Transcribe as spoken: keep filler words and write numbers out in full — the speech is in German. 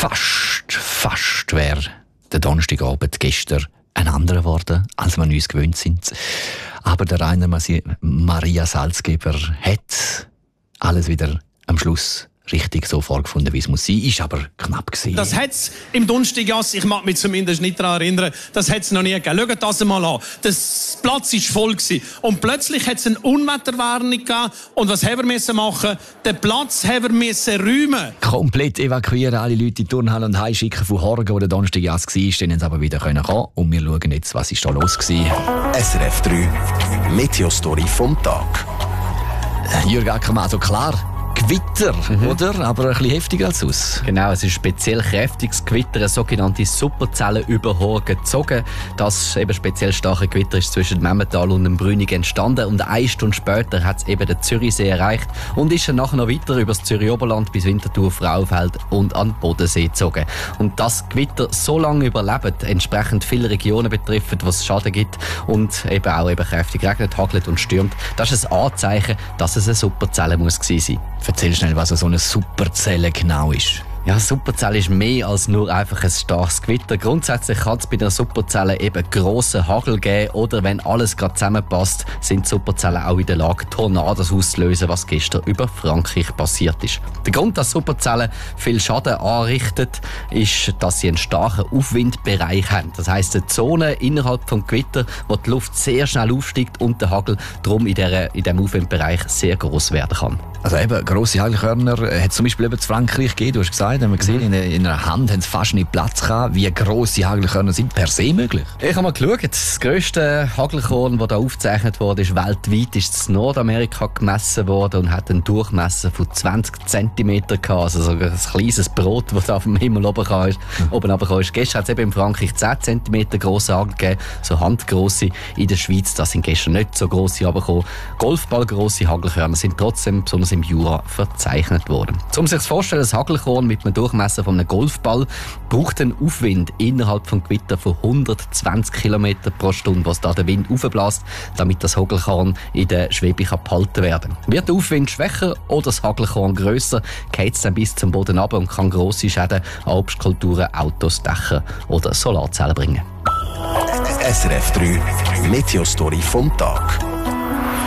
fast, fast wäre der Donnerstagabend gestern ein anderer geworden, als wir uns gewöhnt sind. Aber der Rainer Maria Salzgeber hat alles wieder am Schluss richtig so vorgefunden, wie es muss sein. Ist aber knapp gewesen. Das hat es im Donnerstagjass, ich mag mich zumindest nicht daran erinnern, das hat es noch nie gegeben. Schaut das einmal an. Der Platz war voll gewesen. Und plötzlich hat es eine Unwetterwarnung gegeben. Und was haben wir müssen machen? Den Platz haben wir müssen räumen. Komplett evakuieren, alle Leute in die Turnhalle und heimschicken von Horgen, wo der Donnerstagjass war, denen sie aber wieder kommen können. Und wir schauen jetzt, was ist da los war. S R F drei Meteostory vom Tag. Jürg Ackermann, also klar, Gewitter, mhm. oder? Aber ein bisschen heftiger als aus. Genau, es ist speziell kräftiges Gewitter, eine sogenannte Superzelle über Horgen gezogen. Das eben speziell starke Gewitter ist zwischen dem Emmental und dem Brünig entstanden und eine Stunde später hat es eben den Zürichsee erreicht und ist dann nachher noch weiter über das Zürich-Oberland bis Winterthur, Frauenfeld und an den Bodensee gezogen. Und das Gewitter so lange überlebt, entsprechend viele Regionen betrifft, wo es Schaden gibt und eben auch eben kräftig regnet, hagelt und stürmt, das ist ein Anzeichen, dass es eine Superzelle muss gewesen sein. Erzähl schnell, was so eine Superzelle genau ist. Ja, Superzelle ist mehr als nur einfach ein starkes Gewitter. Grundsätzlich kann es bei der Superzelle eben grossen Hagel geben oder wenn alles gerade zusammenpasst, sind Superzellen auch in der Lage, Tornados auszulösen, was gestern über Frankreich passiert ist. Der Grund, dass Superzellen viel Schaden anrichten, ist, dass sie einen starken Aufwindbereich haben. Das heisst, eine Zone innerhalb des Gewitter, wo die Luft sehr schnell aufsteigt und der Hagel darum in, der, in diesem Aufwindbereich sehr gross werden kann. Also eben, grosse Hagelkörner hat es zum Beispiel eben in Frankreich gegeben, du hast gesagt, haben wir gesehen, mhm. in, in einer Hand haben sie fast nicht Platz gehabt. Wie grosse Hagelkörner sind per se möglich? Ich habe mal geschaut, das grösste Hagelkorn, das hier aufgezeichnet wurde, ist weltweit, ist in Nordamerika gemessen worden und hat einen Durchmesser von zwanzig Zentimeter gehabt. Also so ein kleines Brot, das da vom Himmel oben kam, ist, mhm. oben runterkam. Gestern hat es eben in Frankreich zehn Zentimeter grosse Hagel gegeben, so handgrosse. In der Schweiz, das sind gestern nicht so grosse runtergekommen. Golfballgrosse Hagelkörner sind trotzdem, besonders im Jura, verzeichnet worden. Um sich das vorstellen, ein Hagelkorn mit einem Durchmesser von einem Golfball braucht einen Aufwind innerhalb von Gewitter von hundertzwanzig Kilometer pro Stunde, was da der Wind aufbläst, damit das Hagelkorn in der Schwebe behalten werden kann. Wird der Aufwind schwächer oder das Hagelkorn grösser, geht es dann bis zum Boden runter und kann grosse Schäden an Obstkulturen, Autos, Dächer oder Solarzellen bringen. S R F drei Meteostory vom Tag.